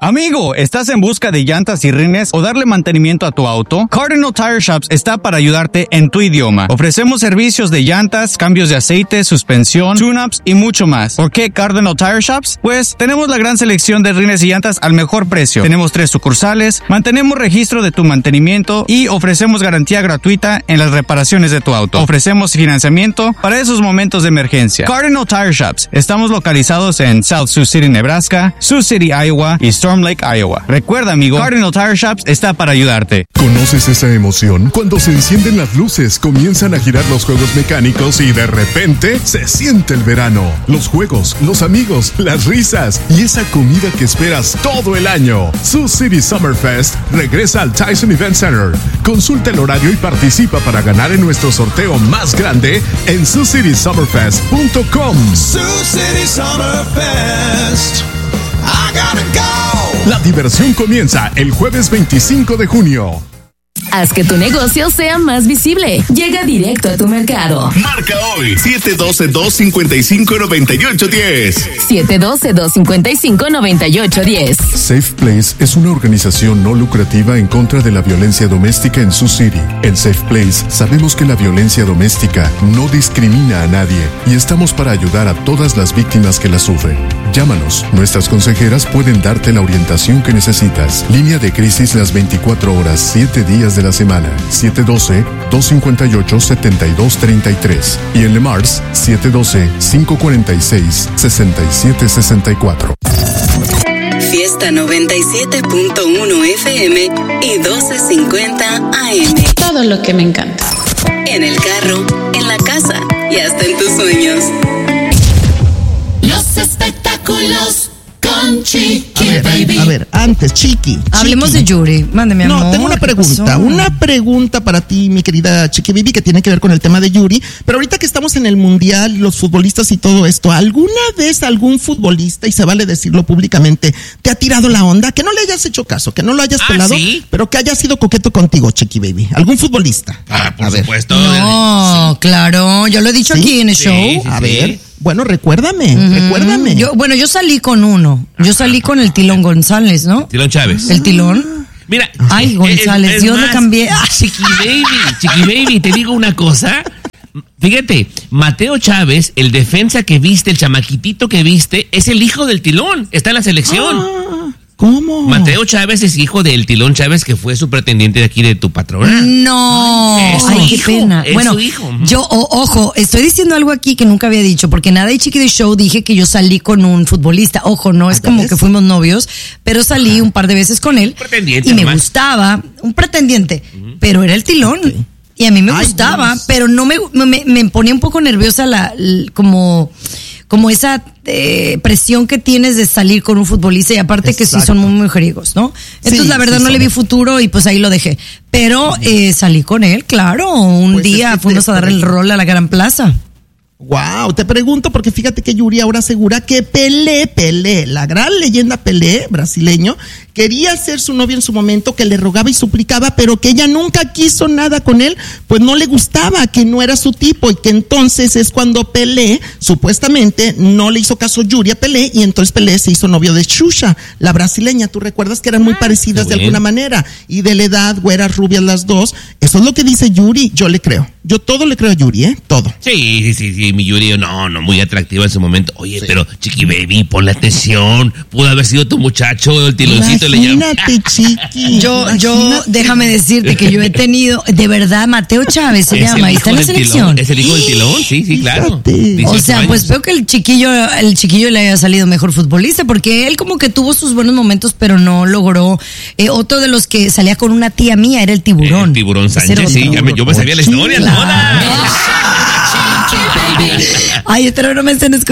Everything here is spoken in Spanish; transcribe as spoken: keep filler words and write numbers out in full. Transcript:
Amigo, ¿estás en busca de llantas y rines o darle mantenimiento a tu auto? Cardinal Tire Shops está para ayudarte en tu idioma. Ofrecemos servicios de llantas, cambios de aceite, suspensión, tune-ups y mucho más. ¿Por qué Cardinal Tire Shops? Pues tenemos la gran selección de rines y llantas al mejor precio. Tenemos tres sucursales, mantenemos registro de tu mantenimiento y ofrecemos garantía gratuita en las reparaciones de tu auto. Ofrecemos financiamiento para esos momentos de emergencia. Cardinal Tire Shops. Estamos localizados en South Sioux City, Nebraska, Sioux City, Iowa y Storm Lake, Iowa. Recuerda, amigo, Cardinal Tire Shops está para ayudarte. ¿Conoces esa emoción? Cuando se encienden las luces, comienzan a girar los juegos mecánicos y de repente se siente el verano. Los juegos, los amigos, las risas y esa comida que esperas todo el año. Sioux City Summer Fest regresa al Tyson Event Center. Consulta el horario y participa para ganar en nuestro sorteo más grande en sioux city summer fest punto com. Sioux City Summer Fest. I gotta go. La diversión comienza el jueves veinticinco de junio. Haz que tu negocio sea más visible. Llega directo a tu mercado. Marca hoy siete uno dos, dos cinco cinco, nueve ocho uno cero. siete uno dos, dos cinco cinco, nueve ocho uno cero. Safe Place es una organización no lucrativa en contra de la violencia doméstica en Sioux City. En Safe Place sabemos que la violencia doméstica no discrimina a nadie y estamos para ayudar a todas las víctimas que la sufren. Llámanos, nuestras consejeras pueden darte la orientación que necesitas. Línea de crisis las veinticuatro horas, siete días de la semana. siete uno dos, dos cinco ocho, siete dos tres tres. Y en Le Mars, siete uno dos, cinco cuatro seis, seis siete seis cuatro. Fiesta noventa y siete punto uno F M y doce cincuenta A M. Todo lo que me encanta. En el carro, en la casa y hasta en tus sueños. Los espectáculos con Chiqui a ver, Baby. A ver, antes, Chiqui. Hablemos Chiqui. de Yuri. Mándeme, amor. No, tengo una pregunta. Una pregunta para ti, mi querida Chiqui Baby, que tiene que ver con el tema de Yuri. Pero ahorita que estamos en el Mundial, los futbolistas y todo esto, ¿alguna vez algún futbolista, y se vale decirlo públicamente, te ha tirado la onda? Que no le hayas hecho caso, que no lo hayas ¿Ah, pelado, sí? pero que haya sido coqueto contigo, Chiqui Baby. ¿Algún futbolista? Ah, por a ver. supuesto. No, Sí. claro. Yo lo he dicho ¿Sí? aquí en el Sí, show. sí, A sí. ver. Bueno, recuérdame, Ujú. recuérdame. Yo, bueno, yo salí con uno. Yo salí con el Tilón González, ¿no? Tilón Chávez. El Tilón. Mira. Ay, es- González, es yo más, le cambié. Ah. Chiqui Baby, Chiqui Baby, te digo una cosa. Fíjate, Mateo Chávez, el defensa que viste, el chamaquitito que viste, es el hijo del Tilón. Está en la selección. Ah, ¿cómo? Mateo Chávez es hijo del Tilón Chávez, que fue su pretendiente de aquí de tu patrona. No, Es su ay, qué hijo, pena. es Bueno, su hijo. yo, o- ojo, estoy diciendo algo aquí que nunca había dicho, porque nada de Chiqui de Show dije que yo salí con un futbolista. Ojo, no es ¿ya como ves? que fuimos novios, pero salí un par de veces con él. pretendiente, y me nomás. gustaba, un pretendiente, pero era el Tilón. Ok. Y a mí me Ay, gustaba, Dios. pero no me, me, me ponía un poco nerviosa la, l- como, como esa eh, presión que tienes de salir con un futbolista y aparte que sí son Exacto. muy mujeriegos, ¿no? Entonces Sí, la verdad sí no le son. vi futuro y pues ahí lo dejé. Pero eh, salí con él, claro. Un Pues es día que te- fuimos a dar el rol a la Gran Plaza. Wow, te pregunto porque fíjate que Yuri ahora asegura que Pelé, Pelé, la gran leyenda Pelé, brasileño, quería ser su novia en su momento, que le rogaba y suplicaba, pero que ella nunca quiso nada con él, pues no le gustaba, que no era su tipo, y que entonces es cuando Pelé, supuestamente, no le hizo caso Yuri a Pelé, y entonces Pelé se hizo novio de Xuxa, la brasileña. Tú recuerdas que eran muy parecidas de bien. alguna manera, y de la edad, güeras, rubias las dos. Eso es lo que dice Yuri, yo le creo. Yo todo le creo a Yuri, ¿eh? Todo. Sí, sí, sí, sí, mi Yuri, no, no, muy atractiva en su momento. Oye, pero Chiqui Baby, ponle atención. Pudo haber sido tu muchacho, el tiloncito le llama. Imagínate, Chiqui. Yo, yo, imagínate. déjame decirte que yo he tenido, de verdad, Mateo Chávez se Es llama, el ahí está en la hijo del selección. tilón, es el hijo del tilón, sí, sí, claro. Fíjate. O dieciocho sea, pues años. veo que el chiquillo, el chiquillo le haya salido mejor futbolista, porque él como que tuvo sus buenos momentos, pero no logró. Eh, otro de los que salía con una tía mía era el Tiburón. El Tiburón Ese era Sánchez, sí, otro. ya me- yo me sabía la historia, Claro. toda. Ay, espero no me estén escuchando.